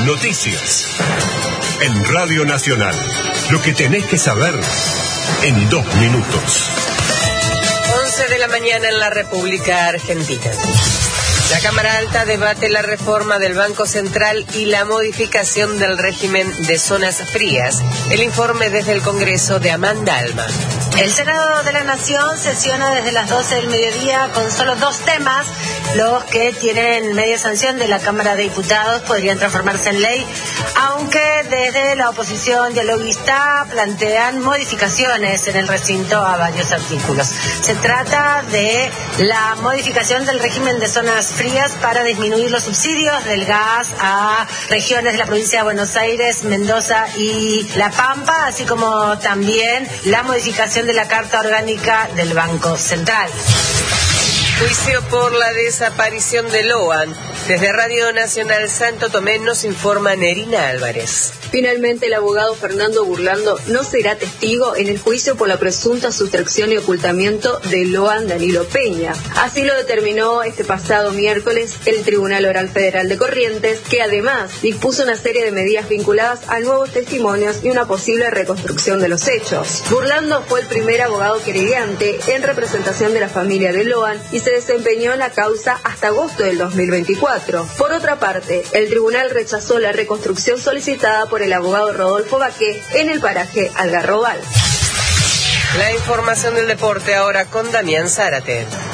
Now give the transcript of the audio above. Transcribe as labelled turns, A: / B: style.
A: Noticias. En Radio Nacional. Lo que tenés que saber en 2 minutos.
B: 11 de la mañana en la República Argentina. La Cámara Alta debate la reforma del Banco Central y la modificación del régimen de zonas frías. El informe desde el Congreso de Amanda Alma.
C: El Senado de la Nación sesiona desde las 12 del mediodía con solo 2 temas. Los que tienen media sanción de la Cámara de Diputados podrían transformarse en ley, aunque desde la oposición dialoguista plantean modificaciones en el recinto a varios artículos. Se trata de la modificación del régimen de zonas frías para disminuir los subsidios del gas a regiones de la provincia de Buenos Aires, Mendoza y La Pampa, así como también la modificación de la Carta Orgánica del Banco Central.
B: Juicio por la desaparición de Loan. Desde Radio Nacional Santo Tomé nos informa Nerina Álvarez.
D: Finalmente, el abogado Fernando Burlando no será testigo en el juicio por la presunta sustracción y ocultamiento de Loan Danilo Peña. Así lo determinó este pasado miércoles el Tribunal Oral Federal de Corrientes, que además dispuso una serie de medidas vinculadas a nuevos testimonios y una posible reconstrucción de los hechos. Burlando fue el primer abogado querellante en representación de la familia de Loan y se desempeñó en la causa hasta agosto del 2024. Por otra parte, el tribunal rechazó la reconstrucción solicitada por el abogado Rodolfo Baqué en el paraje Algarrobal.
B: La información del deporte ahora con Damián Zárate.